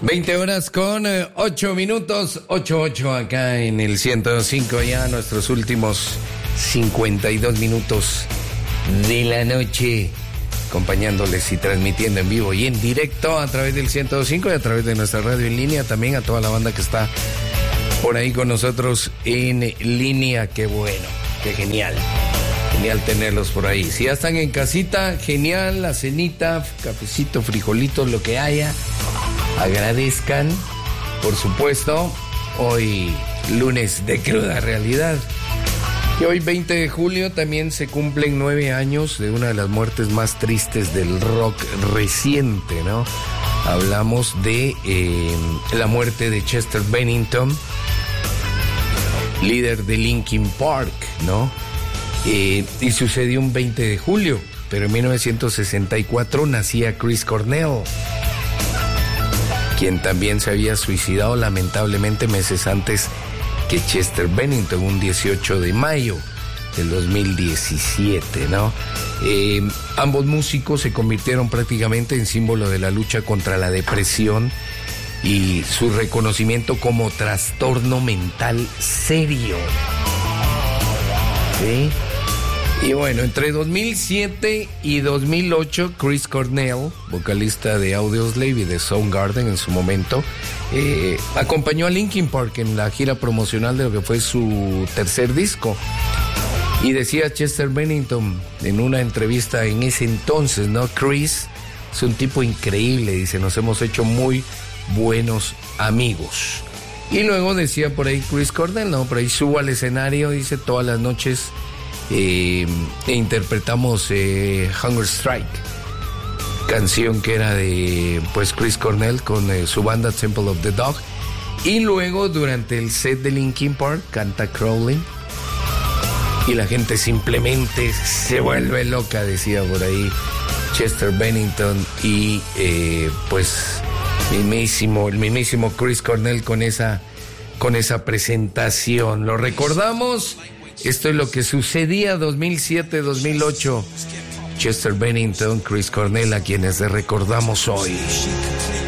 20 horas con 8 minutos, 8 acá en el 105, ya nuestros últimos 52 minutos de la noche, acompañándoles y transmitiendo en vivo y en directo a través del 105 y a través de nuestra radio en línea, también a toda la banda que está por ahí con nosotros en línea. Qué bueno, qué genial. Genial tenerlos por ahí. Si ya están en casita, genial, la cenita, cafecito, frijolitos, lo que haya. Agradezcan, por supuesto, hoy lunes de cruda realidad. Y hoy 20 de julio también se cumplen 9 años de una de las muertes más tristes del rock reciente, ¿no? Hablamos de la muerte de Chester Bennington, líder de Linkin Park, ¿no? Y sucedió un 20 de julio, pero en 1964 nacía Chris Cornell, quien también se había suicidado lamentablemente meses antes que Chester Bennington, un 18 de mayo del 2017, ¿no? Ambos músicos se convirtieron prácticamente en símbolo de la lucha contra la depresión y su reconocimiento como trastorno mental serio. ¿Sí? Y bueno, entre 2007 y 2008, Chris Cornell, vocalista de Audioslave y de Soundgarden en su momento, acompañó a Linkin Park en la gira promocional de lo que fue su tercer disco. Y decía Chester Bennington en una entrevista en ese entonces, ¿no? Chris es un tipo increíble, dice, nos hemos hecho muy buenos amigos. Y luego decía por ahí Chris Cornell, ¿no? Por ahí subo al escenario, dice, todas las noches interpretamos Hunger Strike, canción que era de pues Chris Cornell con su banda Temple of the Dog, y luego durante el set de Linkin Park canta Crawling y la gente simplemente se vuelve loca, decía por ahí Chester Bennington y pues el mismísimo Chris Cornell con esa presentación. Lo recordamos. Esto es lo que sucedía 2007-2008. Chester Bennington, Chris Cornell, a quienes recordamos hoy.